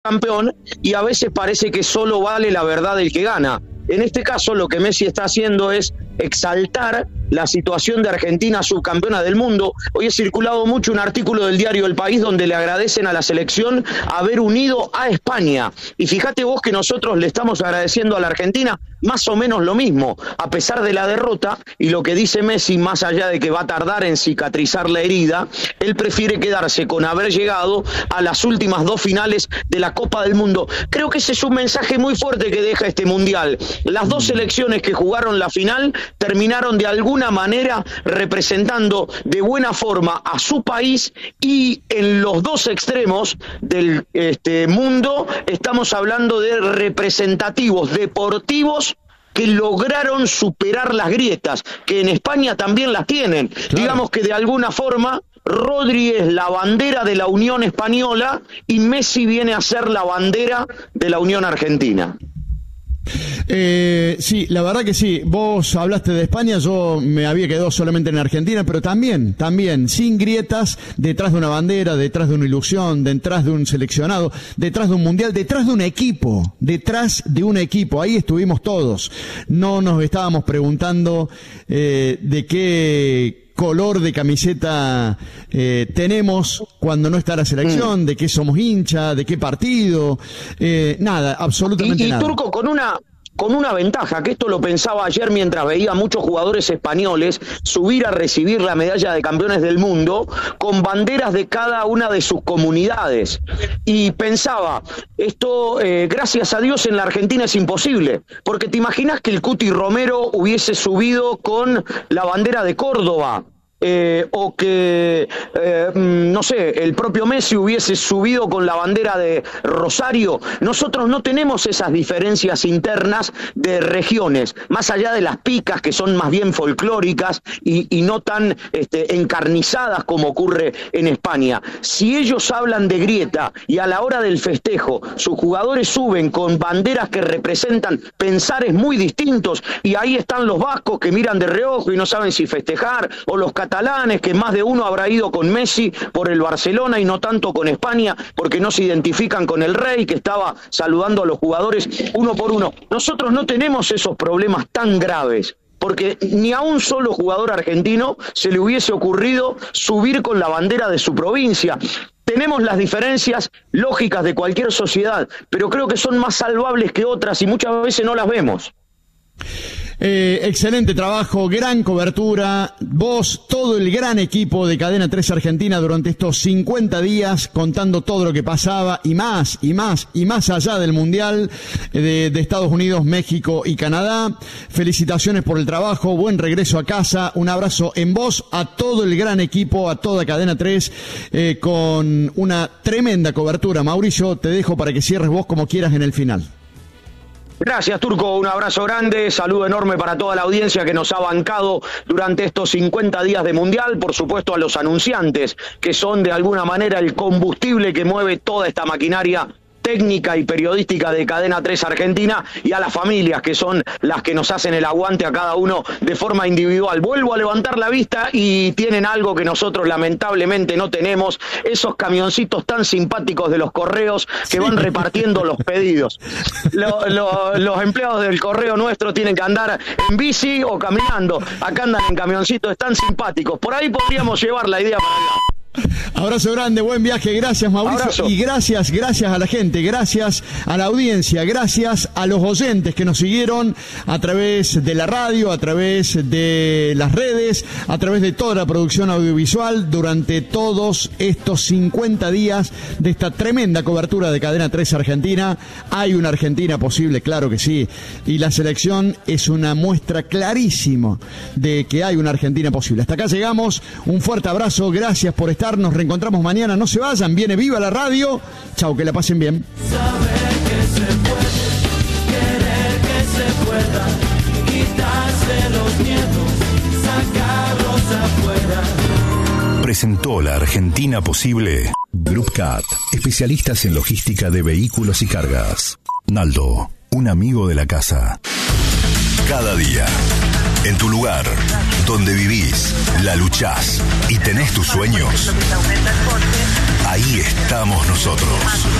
campeón, y a veces parece que solo vale la verdad del que gana. En este caso, lo que Messi está haciendo es exaltar la situación de Argentina subcampeona del mundo. Hoy ha circulado mucho un artículo del diario El País donde le agradecen a la selección haber unido a España. Y fíjate vos que nosotros le estamos agradeciendo a la Argentina más o menos lo mismo, a pesar de la derrota, y lo que dice Messi, más allá de que va a tardar en cicatrizar la herida, él prefiere quedarse con haber llegado a las últimas 2 finales de la Copa del Mundo. Creo que ese es un mensaje muy fuerte que deja este Mundial. Las 2 selecciones que jugaron la final terminaron de alguna manera representando de buena forma a su país, y en los 2 extremos del mundo estamos hablando de representativos deportivos que lograron superar las grietas, que en España también las tienen. Claro. Digamos que de alguna forma Rodri es la bandera de la Unión Española y Messi viene a ser la bandera de la Unión Argentina. Sí, la verdad que sí. Vos hablaste de España, yo me había quedado solamente en Argentina, pero también, sin grietas, detrás de una bandera, detrás de una ilusión, detrás de un seleccionado, detrás de un mundial, detrás de un equipo, ahí estuvimos todos. No nos estábamos preguntando de qué color de camiseta tenemos cuando no está la selección, de qué somos hincha, de qué partido, nada, absolutamente nada. Y Turco, con una ventaja, que esto lo pensaba ayer mientras veía a muchos jugadores españoles subir a recibir la medalla de campeones del mundo con banderas de cada una de sus comunidades, y pensaba, esto gracias a Dios en la Argentina es imposible, porque te imaginas que el Cuti Romero hubiese subido con la bandera de Córdoba, o que, no sé, el propio Messi hubiese subido con la bandera de Rosario. Nosotros no tenemos esas diferencias internas de regiones, más allá de las picas que son más bien folclóricas y no tan encarnizadas como ocurre en España. Si ellos hablan de grieta y a la hora del festejo sus jugadores suben con banderas que representan pensares muy distintos, y ahí están los vascos que miran de reojo y no saben si festejar, o los catalanes, que más de uno habrá ido con Messi por el Barcelona y no tanto con España porque no se identifican con el rey que estaba saludando a los jugadores uno por uno. Nosotros no tenemos esos problemas tan graves, porque ni a un solo jugador argentino se le hubiese ocurrido subir con la bandera de su provincia. Tenemos las diferencias lógicas de cualquier sociedad, pero creo que son más salvables que otras y muchas veces no las vemos. Excelente trabajo, gran cobertura, vos, todo el gran equipo de Cadena 3 Argentina durante estos 50 días contando todo lo que pasaba y más allá del Mundial de Estados Unidos, México y Canadá. Felicitaciones por el trabajo, buen regreso a casa, un abrazo en vos, a todo el gran equipo, a toda Cadena 3, con una tremenda cobertura. Mauricio, te dejo para que cierres vos como quieras en el final. Gracias, Turco, un abrazo grande, saludo enorme para toda la audiencia que nos ha bancado durante estos 50 días de Mundial, por supuesto a los anunciantes, que son de alguna manera el combustible que mueve toda esta maquinaria técnica y periodística de Cadena 3 Argentina, y a las familias que son las que nos hacen el aguante a cada uno de forma individual. Vuelvo a levantar la vista y tienen algo que nosotros lamentablemente no tenemos, esos camioncitos tan simpáticos de los correos que van repartiendo los pedidos. Los empleados del correo nuestro tienen que andar en bici o caminando, acá andan en camioncitos tan simpáticos, por ahí podríamos llevar la idea para allá. Abrazo grande, buen viaje, gracias Mauricio. Abrazo. Y gracias a la gente, gracias a la audiencia, gracias a los oyentes que nos siguieron a través de la radio, a través de las redes, a través de toda la producción audiovisual durante todos estos 50 días de esta tremenda cobertura de Cadena 3 Argentina. Hay una Argentina posible, claro que sí, y la selección es una muestra clarísima de que hay una Argentina posible. Hasta acá llegamos, un fuerte abrazo, gracias por estar. Nos reencontramos mañana, no se vayan, viene Viva la Radio. Chau, que la pasen bien. Saber que se puede, querer que se pueda, quitarse los miedos, sacarlos afuera. Presentó la Argentina Posible. Group Cat, especialistas en logística de vehículos y cargas. Naldo, un amigo de la casa. Cada día, en tu lugar, donde vivís, la luchás y tenés tus sueños, ahí estamos nosotros.